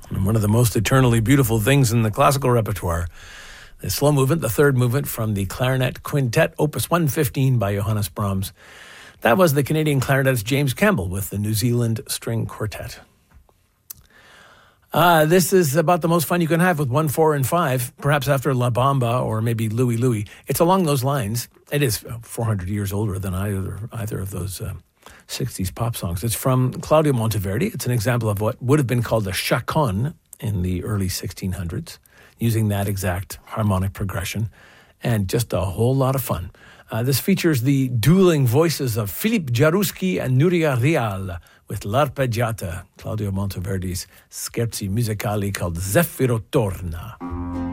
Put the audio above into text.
And one of the most eternally beautiful things in the classical repertoire. The slow movement, the third movement from the Clarinet Quintet, Opus 115 by Johannes Brahms. That was the Canadian clarinetist James Campbell with the New Zealand String Quartet. This is about the most fun you can have with 1, 4, and 5, perhaps after La Bamba or maybe Louie Louie. It's along those lines. It is 400 years older than either of those 60s pop songs. It's from Claudio Monteverdi. It's an example of what would have been called a chaconne in the early 1600s, using that exact harmonic progression, and just a whole lot of fun. This features the dueling voices of Philippe Jaruski and Nuria Rial with L'Arpeggiata, Claudio Monteverdi's scherzi musicali called Zeffiro Torna.